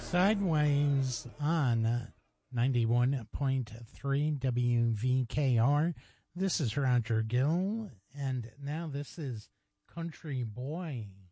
Sideways on 91.3 WVKR. This is Roger Gill, and now this is Country Boy.